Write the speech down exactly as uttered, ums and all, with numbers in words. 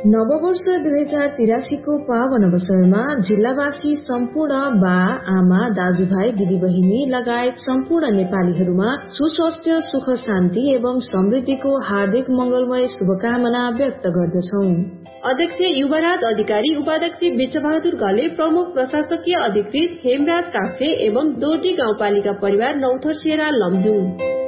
नववर्ष दुई हजार तिरासीको पावन अवसरमा जिल्लावासी सम्पूर्ण बा आमा दाजुभाइ दिदीबहिनी लगायत सम्पूर्ण नेपालीहरूमा सुस्वास्थ्य सुख शान्ति एवं समृद्धिको हार्दिक मंगलमय शुभकामना व्यक्त गर्दछौं। अध्यक्ष युवराज अधिकारी, उपाध्यक्ष बिचबहादुर घले, प्रमुख प्रशासकीय अधिकृत हेमराज काफ्ले एवं दोटी गाउँपालिका परिवार नौथरसेरा लमजुङ।